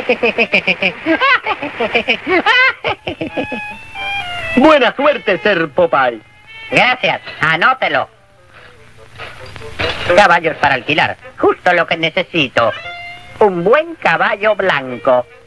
Buena suerte, Sir Popeye. Gracias, anótelo. Caballos para alquilar, justo lo que necesito. Un buen caballo blanco.